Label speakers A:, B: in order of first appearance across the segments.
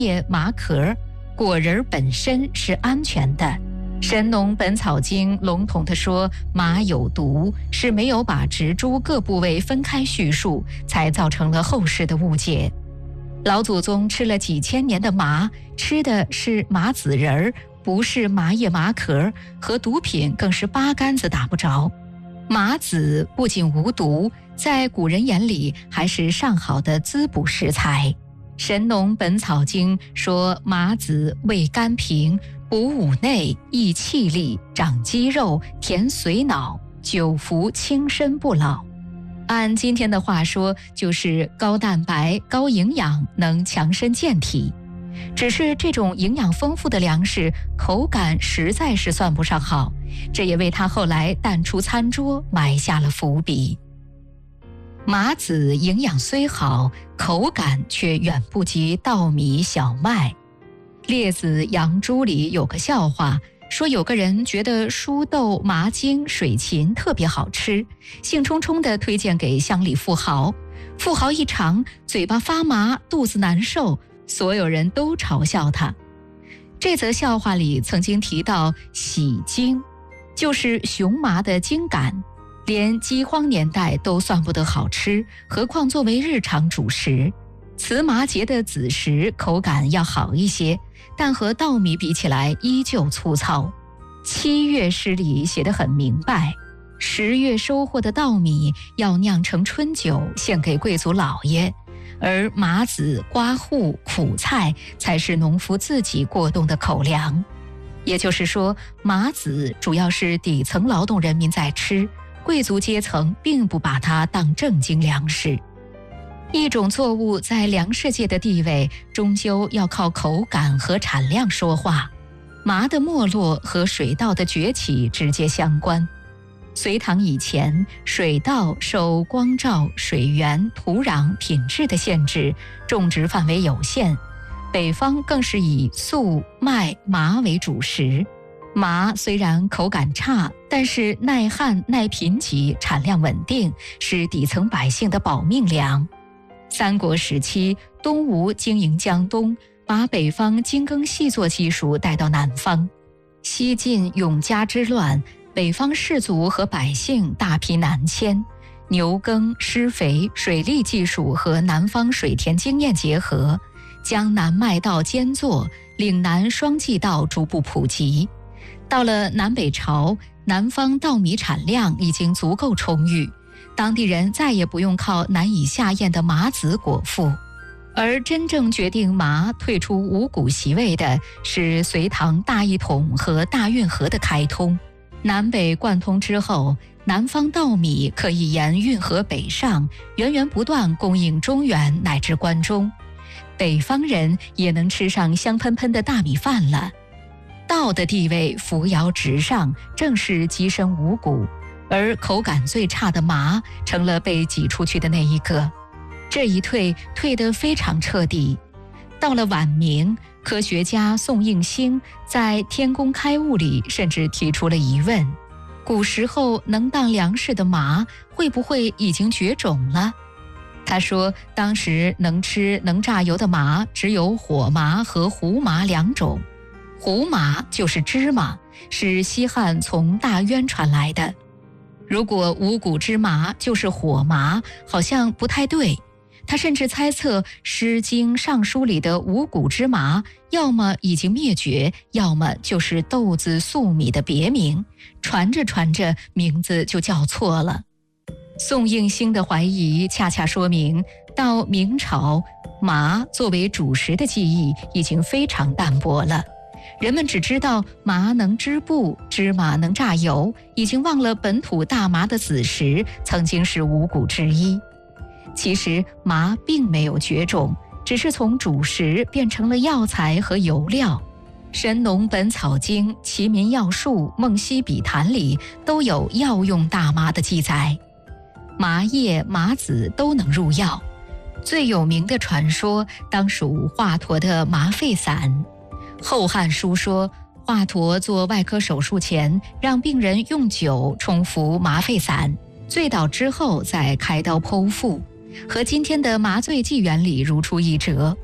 A: 叶、麻壳，果仁本身是安全的。《神农本草经》笼统地说麻有毒，是没有把植株各部位分开叙述，才造成了后世的误解。老祖宗吃了几千年的麻，吃的是麻籽仁儿，不是麻叶麻壳，和毒品更是八竿子打不着。麻籽不仅无毒，在古人眼里还是上好的滋补食材。《神农本草经》说麻籽味甘平，补五内，益气力，长肌肉，填髓脑，久服轻身不老。按今天的话说，就是高蛋白、高营养，能强身健体。只是这种营养丰富的粮食，口感实在是算不上好，这也为他后来淡出餐桌埋下了伏笔。麻籽营养虽好，口感却远不及稻米、小麦。列子杨朱里有个笑话，说有个人觉得蔬豆、麻粳、水芹特别好吃，兴冲冲地推荐给乡里富豪。富豪一尝，嘴巴发麻，肚子难受，所有人都嘲笑他。这则笑话里曾经提到喜粳，就是熊麻的粳秆，连饥荒年代都算不得好吃，何况作为日常主食。糍麻节的子实口感要好一些，但和稻米比起来依旧粗糙。7月诗里写得很明白，10月收获的稻米要酿成春酒献给贵族老爷，而麻籽、瓜瓠、苦菜才是农夫自己过冬的口粮。也就是说，麻籽主要是底层劳动人民在吃，贵族阶层并不把它当正经粮食。一种作物在粮食界的地位，终究要靠口感和产量说话。麻的没落和水稻的崛起直接相关。隋唐以前，水稻受光照、水源、土壤、品质的限制，种植范围有限，北方更是以粟、麦、麻为主食。麻虽然口感差，但是耐旱、耐贫瘠，产量稳定，是底层百姓的保命粮。三国时期，东吴经营江东，把北方精耕细作技术带到南方。西晋永嘉之乱，北方士族和百姓大批南迁，牛耕、施肥、水利技术和南方水田经验结合，江南麦稻兼作，岭南双季稻逐步普及。到了南北朝，南方稻米产量已经足够充裕，当地人再也不用靠难以下咽的麻籽果腹。而真正决定麻退出五谷席位的是隋唐大一统和大运河的开通。南北贯通之后，南方稻米可以沿运河北上，源源不断供应中原乃至关中，北方人也能吃上香喷喷的大米饭了。稻的地位扶摇直上，正是跻身五谷，而口感最差的麻成了被挤出去的那一个。这一退得非常彻底。到了晚明，科学家宋应星在《天工开物》里甚至提出了疑问：古时候能当粮食的麻会不会已经绝种了？他说，当时能吃能榨油的麻只有火麻和胡麻两种。胡麻就是芝麻，是西汉从大渊传来的。如果五谷之麻就是火麻，好像不太对。他甚至猜测《诗经》《尚书》里的五谷之麻，要么已经灭绝，要么就是豆子、粟米的别名，传着传着名字就叫错了。宋应星的怀疑恰恰说明，到明朝，麻作为主食的记忆已经非常淡薄了。人们只知道麻能织布，芝麻能榨油，已经忘了本土大麻的子实曾经是五谷之一。其实麻并没有绝种，只是从主食变成了药材和油料。《神农本草经》《齐民要术》《梦溪笔谈》里都有药用大麻的记载，麻叶、麻籽都能入药。最有名的传说当属华佗的麻沸散。《后汉书》说，华佗做外科手术前，让病人用酒冲服麻沸散，醉倒之后再开刀剖腹，和今天的麻醉剂原理如出一辙。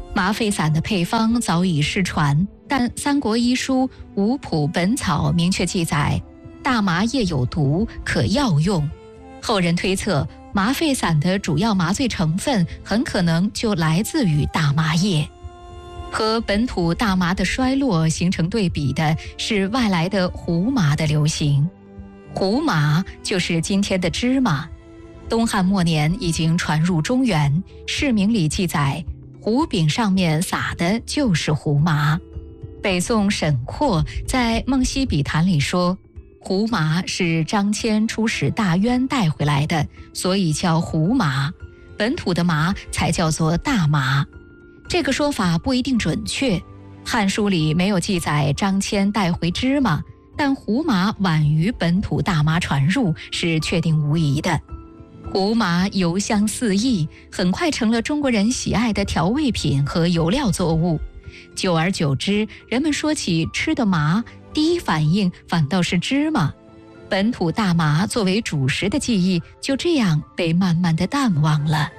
A: 麻沸散的配方早已失传，但《三国医书·五谱本草》明确记载，大麻叶有毒，可药用。后人推测，麻沸散的主要麻醉成分很可能就来自于大麻叶。和本土大麻的衰落形成对比的是外来的胡麻的流行。胡麻就是今天的芝麻，东汉末年已经传入中原，释名里记载，胡饼上面撒的就是胡麻。北宋沈括在《梦溪笔谈》里说，胡麻是张骞出使大渊带回来的，所以叫胡麻，本土的麻才叫做大麻。这个说法不一定准确，《汉书》里没有记载张骞带回芝麻，但胡麻晚于本土大麻传入是确定无疑的。胡麻油香四溢，很快成了中国人喜爱的调味品和油料作物。久而久之，人们说起吃的麻，第一反应反倒是芝麻。本土大麻作为主食的记忆就这样被慢慢的淡忘了。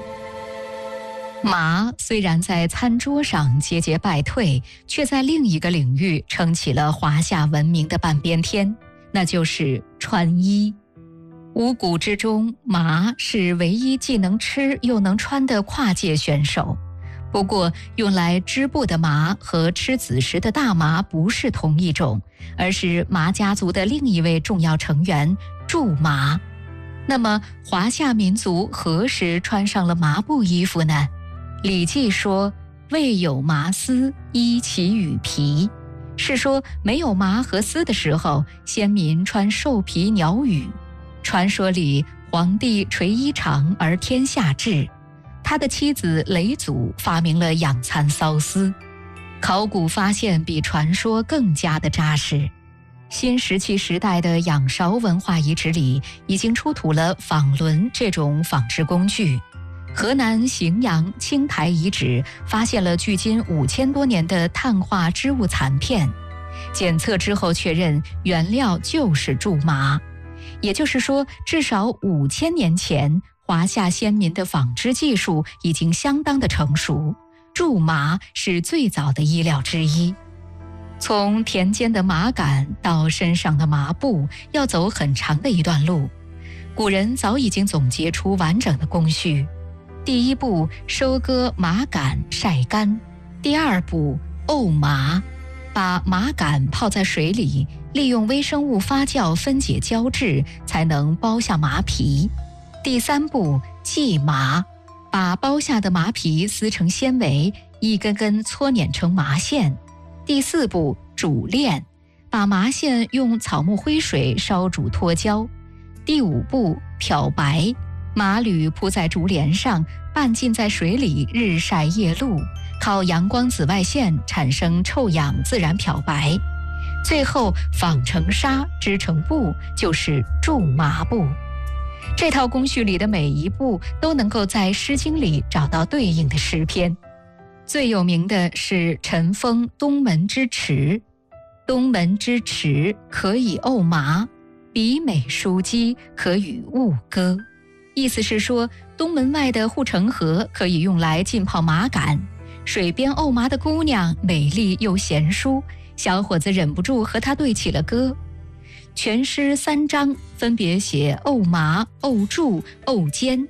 A: 麻虽然在餐桌上节节败退，却在另一个领域撑起了华夏文明的半边天，那就是穿衣。五谷之中，麻是唯一既能吃又能穿的跨界选手。不过，用来织布的麻和吃子时的大麻不是同一种，而是麻家族的另一位重要成员苎麻。那么，华夏民族何时穿上了麻布衣服呢？《礼记》说：“未有麻丝，衣其羽皮。”是说没有麻和丝的时候，先民穿兽皮鸟羽。传说里，皇帝垂衣长而天下治，他的妻子嫘祖发明了养蚕缫丝。考古发现比传说更加的扎实。新石器时代的仰韶文化遗址里已经出土了纺轮这种纺织工具。河南荥阳青台遗址发现了距今5000多年的碳化织物残片，检测之后确认原料就是苎麻。也就是说，至少5000年前，华夏先民的纺织技术已经相当的成熟，苎麻是最早的衣料之一。从田间的麻杆到身上的麻布，要走很长的一段路。古人早已经总结出完整的工序。第一步，收割麻杆晒干。第二步，沤麻，把麻杆泡在水里，利用微生物发酵分解胶质，才能剥下麻皮。第三步，系麻，把剥下的麻皮撕成纤维，一根根搓捻成麻线。第四步，煮炼，把麻线用草木灰水烧煮脱胶。第五步，漂白，麻缕铺在竹帘上，半浸在水里日晒夜露，靠阳光紫外线产生臭氧，自然漂白。最后纺成纱，织成布，就是苎麻布。这套工序里的每一步都能够在《诗经》里找到对应的诗篇。最有名的是陈封东门之池。东门之池，可以沤麻，比美书机，可与物歌。意思是说，东门外的护城河可以用来浸泡麻杆，水边沤麻的姑娘美丽又贤淑，小伙子忍不住和她对起了歌。全诗3章分别写沤麻、沤苎、沤肩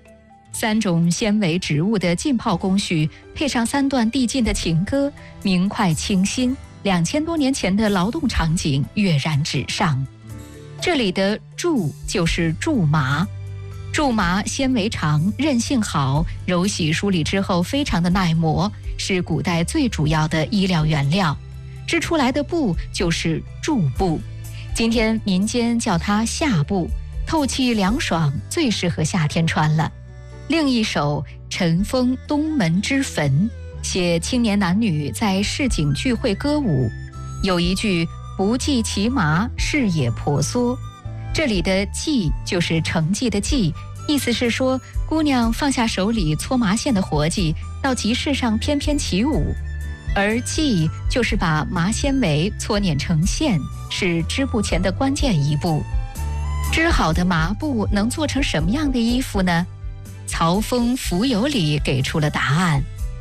A: 3种纤维植物的浸泡工序，配上3段递进的情歌，明快清新，2000多年前的劳动场景跃然纸上。这里的苎就是苎麻，苎麻纤维长，韧性好，揉洗梳理之后非常的耐磨，是古代最主要的衣料原料。织出来的布就是苎布，今天民间叫它夏布，透气凉爽，最适合夏天穿了。另一首陈封东门之坟，写青年男女在市井聚会歌舞，有一句不计其麻，事也婆娑。这里的计就是成绩的计，意思是说姑娘放下手里搓麻线的活计，到集市上翩翩起舞。而计就是把麻纤维搓捻成线，是织布前的关键一步。织好的麻布能做成什么样的衣服呢？曹风蜉蝣里给出了答案。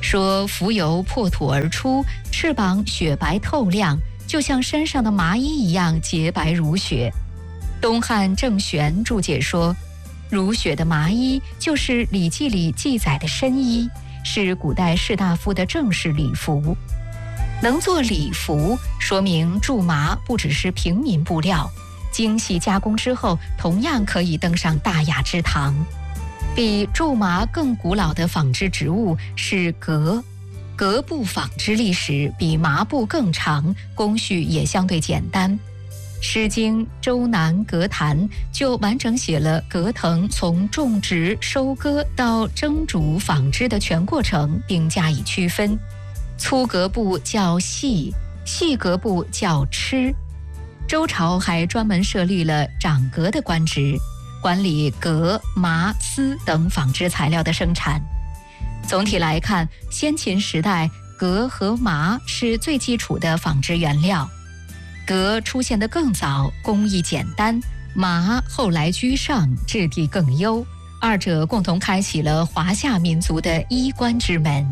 A: 说蜉蝣破土而出，翅膀雪白透亮，就像身上的麻衣一样洁白如雪。东汉郑玄注解说，如雪的麻衣就是《礼记》里记载的深衣，是古代士大夫的正式礼服。能做礼服，说明苎麻不只是平民布料，精细加工之后，同样可以登上大雅之堂。比苎麻更古老的纺织植物是革，革布纺织历史比麻布更长，工序也相对简单。《诗经·周南革坛》就完整写了革藤从种植、收割到蒸煮纺织的全过程，并加以区分。粗革布叫细，细革布叫螭。周朝还专门设立了长革的官职，管理革、麻、丝等纺织材料的生产。总体来看，先秦时代革和麻是最基础的纺织原料。革出现得更早，工艺简单；麻后来居上，质地更优。二者共同开启了华夏民族的衣冠之门。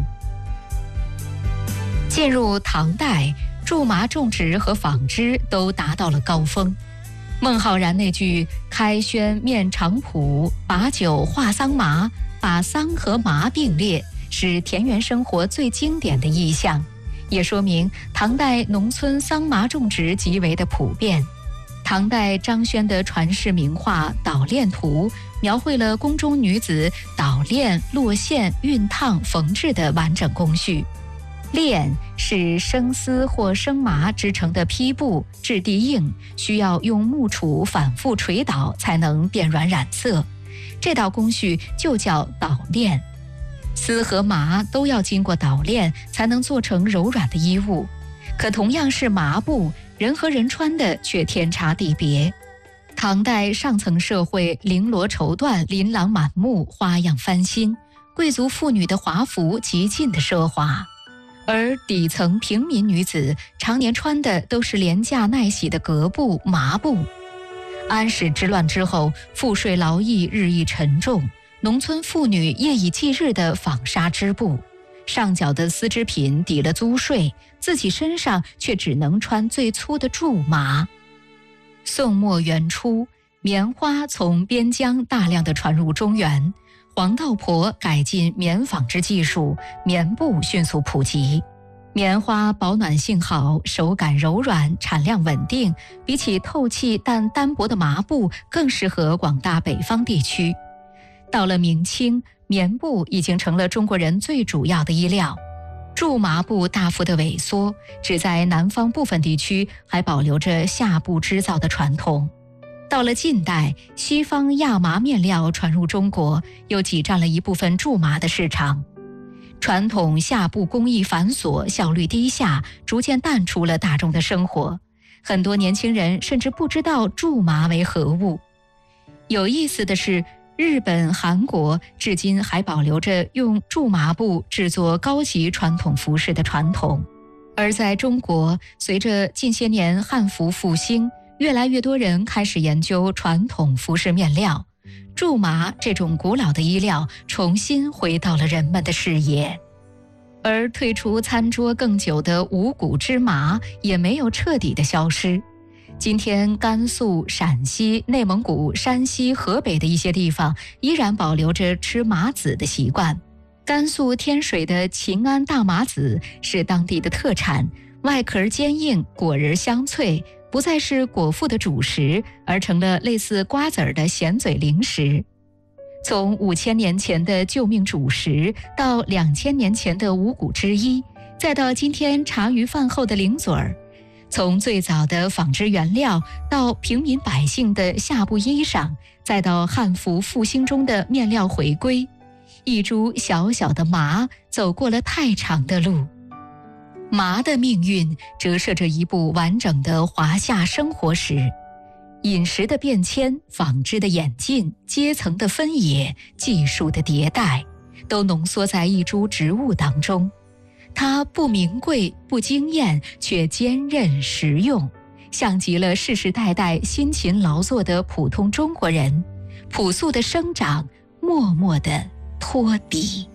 A: 进入唐代，苎麻种植和纺织都达到了高峰。孟浩然那句“开轩面场圃，把酒话桑麻”，把桑和麻并列，是田园生活最经典的意象，也说明唐代农村桑麻种植极为的普遍。唐代张轩的传世名画《捣练图》描绘了宫中女子捣练、落线、熨烫、缝制的完整工序。练是生丝或生麻织成的坯布，质地硬，需要用木杵反复捶捣才能变软染色，这道工序就叫捣练。丝和麻都要经过捣练才能做成柔软的衣物，可同样是麻布，人和人穿的却天差地别。唐代上层社会绫罗绸缎，琳琅满目，花样翻新，贵族妇女的华服极尽的奢华，而底层平民女子常年穿的都是廉价耐洗的革布、麻布。安史之乱之后，赋税劳役日益沉重，农村妇女夜以继日的纺纱织布，上缴的丝织品抵了租税，自己身上却只能穿最粗的苎麻。宋末元初，棉花从边疆大量的传入中原，黄道婆改进棉纺织技术，棉布迅速普及。棉花保暖性好，手感柔软，产量稳定，比起透气但单薄的麻布更适合广大北方地区。到了明清，棉布已经成了中国人最主要的衣料。苎麻布大幅的萎缩，只在南方部分地区还保留着夏布织造的传统。到了近代，西方亚麻面料传入中国，又挤占了一部分苎麻的市场。传统夏布工艺繁琐，效率低下，逐渐淡出了大众的生活。很多年轻人甚至不知道苎麻为何物。有意思的是，日本、韩国至今还保留着用苎麻布制作高级传统服饰的传统。而在中国，随着近些年汉服复兴，越来越多人开始研究传统服饰面料，苎麻这种古老的衣料重新回到了人们的视野。而退出餐桌更久的五谷芝麻也没有彻底的消失。今天甘肃、陕西、内蒙古、山西、河北的一些地方依然保留着吃麻籽的习惯。甘肃天水的秦安大麻籽是当地的特产，外壳坚硬，果仁香脆，不再是果腹的主食，而成了类似瓜子儿的咸嘴零食。从5000年前的救命主食，到2000年前的五谷之一，再到今天茶余饭后的零嘴儿，从最早的纺织原料，到平民百姓的夏布衣裳，再到汉服复兴中的面料回归，一株小小的麻走过了太长的路。麻的命运折射着一部完整的华夏生活史，饮食的变迁，纺织的演进，阶层的分野，技术的迭代，都浓缩在一株植物当中。它不名贵，不惊艳，却坚韧实用，像极了世世代代辛勤劳作的普通中国人，朴素的生长，默默的托底。